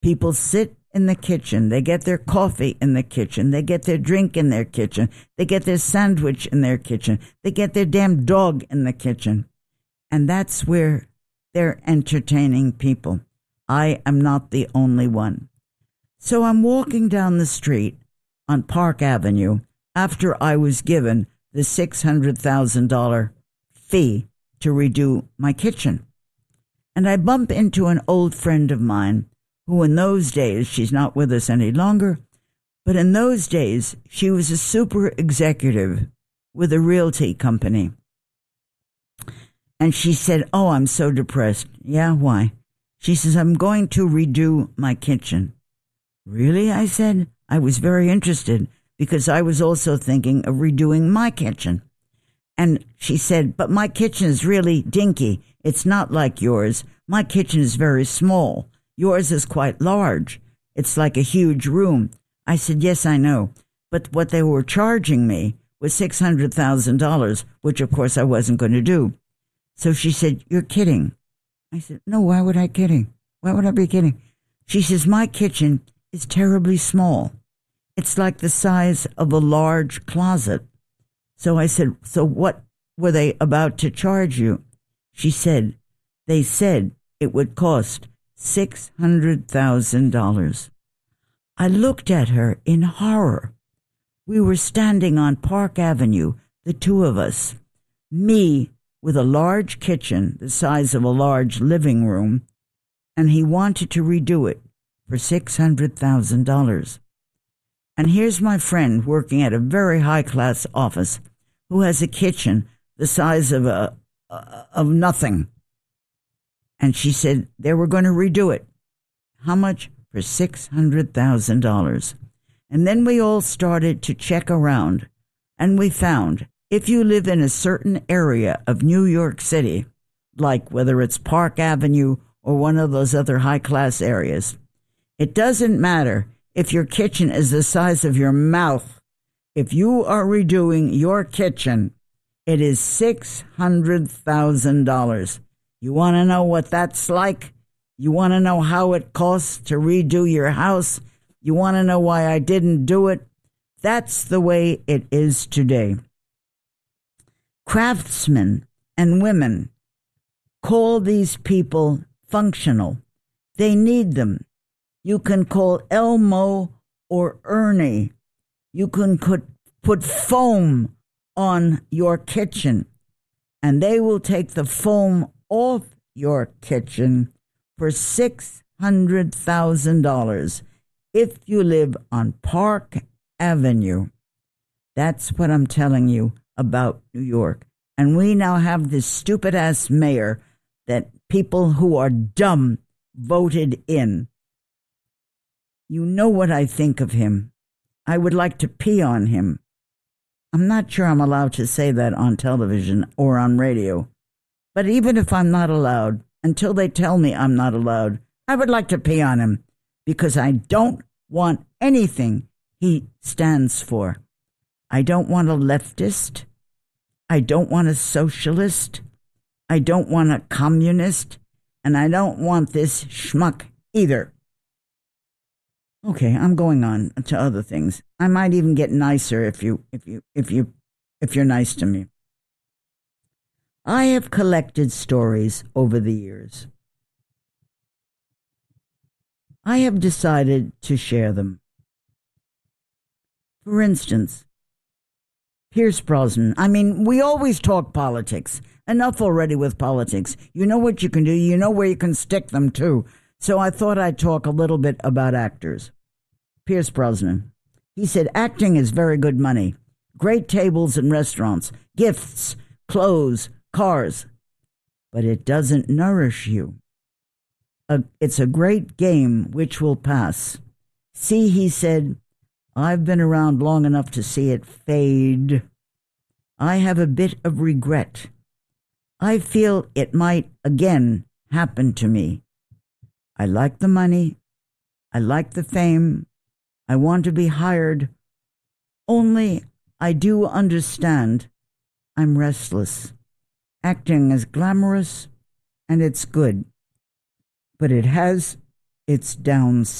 People sit in the kitchen. They get their coffee in the kitchen. They get their drink in their kitchen. They get their sandwich in their kitchen. They get their damn dog in the kitchen. And that's where they're entertaining people. I am not the only one. So I'm walking down the street on Park Avenue after I was given the $600,000 fee to redo my kitchen. And I bump into an old friend of mine who in those days, she's not with us any longer, but in those days, she was a super executive with a realty company. And she said, "Oh, I'm so depressed." "Yeah, why?" She says, "I'm going to redo my kitchen." "Really?" I said. I was very interested because I was also thinking of redoing my kitchen. And she said, "But my kitchen is really dinky. It's not like yours. My kitchen is very small. Yours is quite large. It's like a huge room." I said, "Yes, I know. But what they were charging me was $600,000, which of course I wasn't going to do." So she said, "You're kidding." I said, "No, why would I kidding? Why would I be kidding?" She says, "My kitchen is terribly small. It's like the size of a large closet." So I said, "So what were they about to charge you?" She said, "They said it would cost $600,000. I looked at her in horror. We were standing on Park Avenue, the two of us, me with a large kitchen the size of a large living room, and he wanted to redo it for $600,000. And here's my friend working at a very high-class office who has a kitchen the size of nothing. And she said they were going to redo it. How much? For $600,000. And then we all started to check around, and we found if you live in a certain area of New York City, like whether it's Park Avenue or one of those other high-class areas, it doesn't matter if your kitchen is the size of your mouth. If you are redoing your kitchen, it is $600,000. You want to know what that's like? You want to know how it costs to redo your house? You want to know why I didn't do it? That's the way it is today. Craftsmen and women call these people functional. They need them. You can call Elmo or Ernie. You can put foam on your kitchen, and they will take the foam off your kitchen for $600,000 if you live on Park Avenue. That's what I'm telling you about New York. And we now have this stupid-ass mayor that people who are dumb voted in. You know what I think of him. I would like to pee on him. I'm not sure I'm allowed to say that on television or on radio. But even if I'm not allowed, until they tell me I'm not allowed, I would like to pee on him because I don't want anything he stands for. I don't want a leftist. I don't want a socialist. I don't want a communist. And I don't want this schmuck either. Okay, I'm going on to other things. I might even get nicer if you're nice to me. I have collected stories over the years. I have decided to share them. For instance, Pierce Brosnan. I mean, we always talk politics. Enough already with politics. You know what you can do. You know where you can stick them too. So I thought I'd talk a little bit about actors. Pierce Brosnan. He said, acting is very good money. Great tables in restaurants, gifts, clothes, cars. But it doesn't nourish you. It's a great game which will pass. See, he said, I've been around long enough to see it fade. I have a bit of regret. I feel it might again happen to me. I like the money. I like the fame. I want to be hired. Only I do understand I'm restless. Acting is glamorous and it's good, but it has it's down